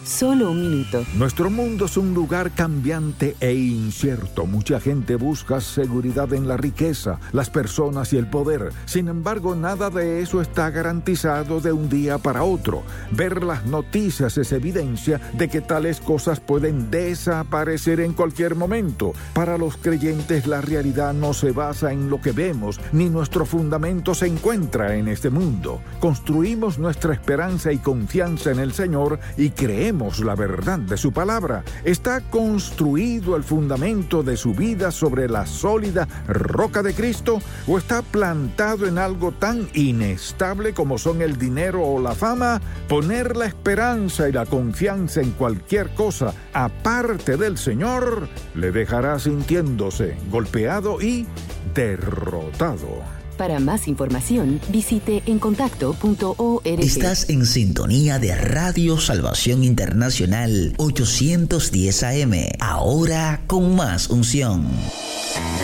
Solo un minuto. Nuestro mundo es un lugar cambiante e incierto. Mucha gente busca seguridad en la riqueza, las personas y el poder. Sin embargo, nada de eso está garantizado de un día para otro. Ver las noticias es evidencia de que tales cosas pueden desaparecer en cualquier momento. Para los creyentes, la realidad no se basa en lo que vemos, ni nuestro fundamento se encuentra en este mundo. Construimos nuestra esperanza y confianza en el Señor y creemos la verdad de su palabra. ¿Está construido el fundamento de su vida sobre la sólida roca de Cristo? ¿O está plantado en algo tan inestable como son el dinero o la fama? Poner la esperanza y la confianza en cualquier cosa aparte del Señor le dejará sintiéndose golpeado y derrotado. Para más información, visite encontacto.org. Estás en sintonía de Radio Salvación Internacional 810 AM. Ahora con más unción.